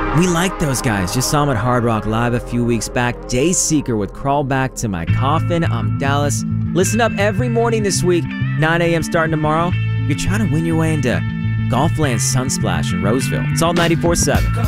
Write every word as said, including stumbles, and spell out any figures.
We like those guys. Just saw them at Hard Rock Live a few weeks back. Dayseeker with Crawl Back to My Coffin. I'm Dallas. Listen up every morning this week, nine A M starting tomorrow. You're trying to win your way into Golfland Sunsplash in Roseville. It's all ninety-four seven.